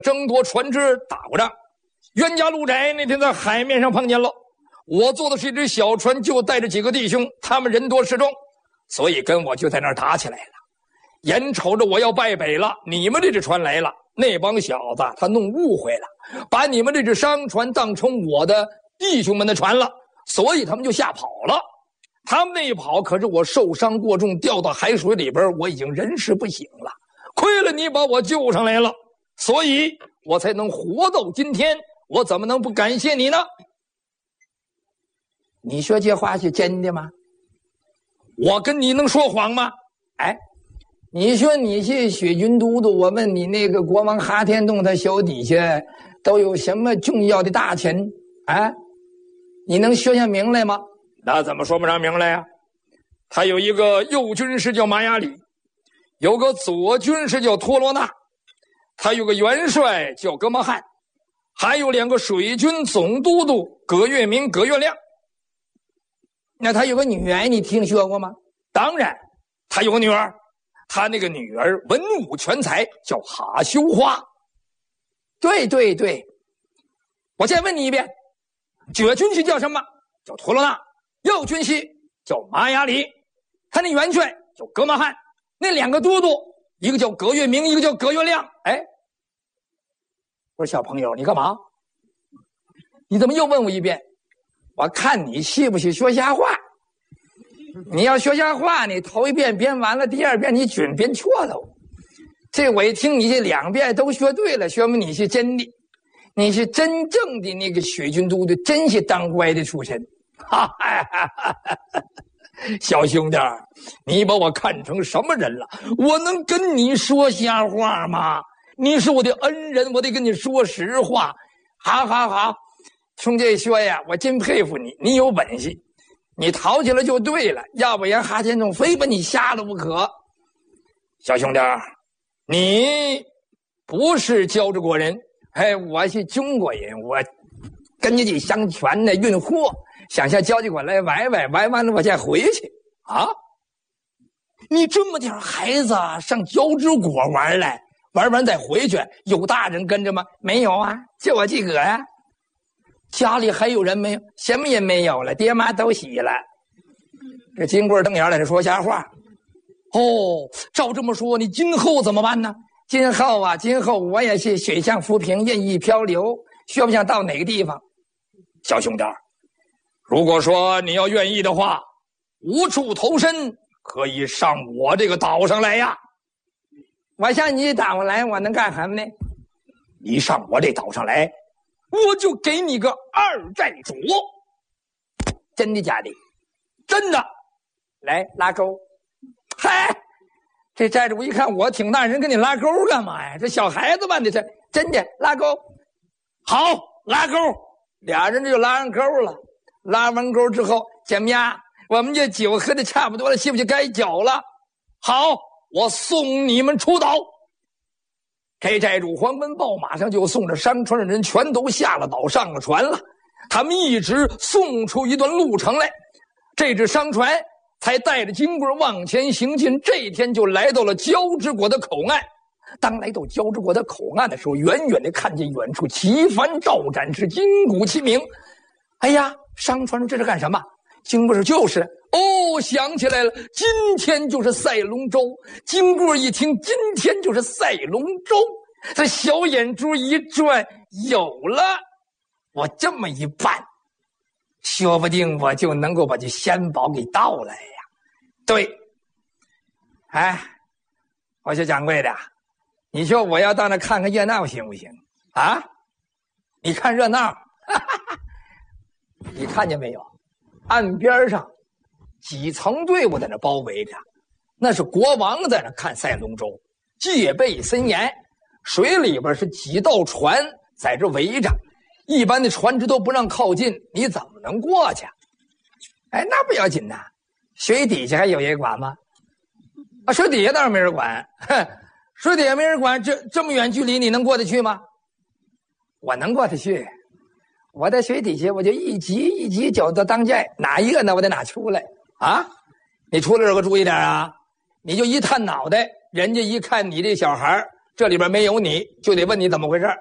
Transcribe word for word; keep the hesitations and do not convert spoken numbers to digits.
争夺船只打过仗。冤家路窄，那天在海面上碰见了，我坐的是一只小船，就带着几个弟兄，他们人多势众，所以跟我就在那儿打起来了。眼瞅着我要败北了，你们这只船来了，那帮小子他弄误会了，把你们这只商船当成我的弟兄们的船了，所以他们就吓跑了。他们那一跑，可是我受伤过重，掉到海水里边，我已经人事不省了。亏了你把我救上来了，所以我才能活到今天，我怎么能不感谢你呢？你说这话是真的吗？我跟你能说谎吗？哎，你说你是水军都督，我问你，那个国王哈天洞他手底下都有什么重要的大臣啊？你能说下名来吗？那怎么说不上名来呀？他有一个右军师叫马雅里，有个左军师叫托罗纳，他有个元帅叫格玛汉，还有两个水军总都督葛月明、葛月亮。那他有个女儿，你听说过吗？当然，他有个女儿，他那个女儿文武全才，叫哈修花。对对对，我再问你一遍，左军师叫什么？叫托罗纳。右军师叫马雅里，他那元帅叫格玛汉，那两个都督，一个叫葛月明，一个叫葛月亮。哎，我说小朋友，你干嘛？你怎么又问我一遍？我看你是不是说瞎话？你要说瞎话，你头一遍编完了，第二遍你准编错了。这我一听你这两遍都说对了，说明你是真的，你是真正的那个水军都督，真是当官的出身。哈哈哈哈哈！小兄弟，你把我看成什么人了？我能跟你说瞎话吗？你是我的恩人，我得跟你说实话。好好好，从这说呀，我真佩服你，你有本事，你逃起来就对了，要不然哈天洞非把你杀了不可。小兄弟，你不是胶质国人，哎，我是中国人，我跟你这商船呢运货，想下胶质国来玩玩，玩完了我再回去啊！你这么点孩子上胶质国玩来，玩完再回去，有大人跟着吗？没有啊，就我自个呀、啊。家里还有人没有？什么也没有了，爹妈都死了。这金棍瞪眼在这说瞎话。哦，照这么说，你今后怎么办呢？今后啊，今后我也是水上浮萍，任意漂流，说不想到哪个地方。小兄弟，如果说你要愿意的话，无处投身，可以上我这个岛上来呀。我上你岛上来，我能干什么呢？你上我这岛上来，我就给你个二寨主。真的假的？真的。来拉钩。嗨，这寨主一看我挺大人，跟你拉钩干嘛呀？这小孩子办的事，真的拉钩。好，拉钩。俩人就拉上钩了。拉完钩之后，怎么样？我们这酒喝的差不多了，是不是该酒了？好，我送你们出岛。这寨主黄文豹马上就送着商船的人全都下了岛，上了船了。他们一直送出一段路程来，这只商船才带着金棍往前行进。这一天就来到了胶之国的口岸。当来到胶之国的口岸的时候，远远的看见远处旗帆照展，是金鼓齐鸣。哎呀，商船说这是干什么？金棍说就是哦，想起来了，今天就是赛龙舟。金棍一听，今天就是赛龙舟，这小眼珠一转，有了，我这么一办，说不定我就能够把这仙宝给盗来呀。对，哎，我说掌柜的，你说我要到那看看热闹行不行啊？你看热闹，哈哈哈，你看见没有？岸边上几层队伍在那包围着，那是国王在那看赛龙舟，戒备森严。水里边是几道船在这围着，一般的船只都不让靠近，你怎么能过去？哎，那不要紧呐，水底下还有人管吗？啊，水底下当然没人管，哼，水底下没人管，这这么远距离你能过得去吗？我能过得去。我在水底下，我就一级一级走到当寨，哪一个呢？我得哪出来啊？你出来可注意点啊！你就一探脑袋，人家一看你这小孩这里边没有你，就得问你怎么回事。